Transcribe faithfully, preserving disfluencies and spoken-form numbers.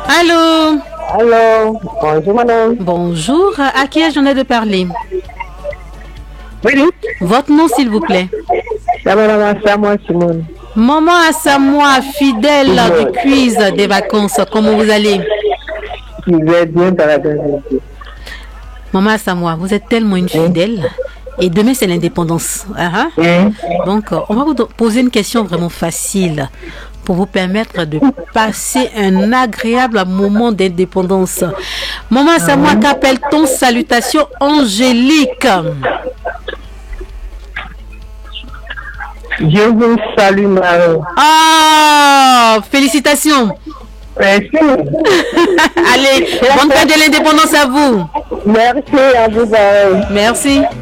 Allô? Allô? Bonjour, madame. Bonjour. À qui ai-je l'honneur de parler? Oui. Votre nom, s'il vous plaît. C'est madame Assamoah Simone. Maman Assamoah, fidèle du quiz des vacances. Comment vous allez? Je vais bien par la dernière. Maman Assamoah, vous êtes tellement une fidèle. Et demain, c'est l'indépendance. Ah, ah. Hein? Donc, on va vous poser une question vraiment facile pour vous permettre de passer un agréable moment d'indépendance. Maman Assamoah, qu'appelle-t-on salutation angélique? Je vous salue, Marie. Ah, félicitations. Merci. Allez, bonne fête de l'indépendance à vous. Merci à vous, pareil. Merci.